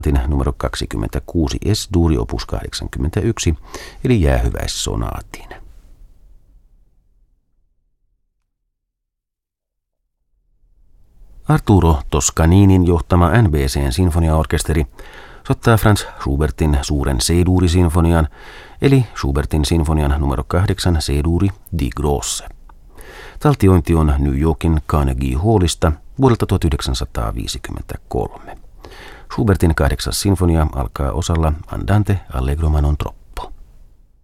numero 26 S-duuri opus 81, eli jäähyväissonaatin. Arturo Toscaninin johtama NBC:n sinfoniaorkesteri soittaa Franz Schubertin suuren C-duurisinfonian, eli Schubertin sinfonian numero 8 C-duuri Die Grosse. Taltiointi on New Yorkin Carnegie Hallista vuodelta 1953. Schubertin 8. sinfonia alkaa osalla Andante allegro ma non troppo.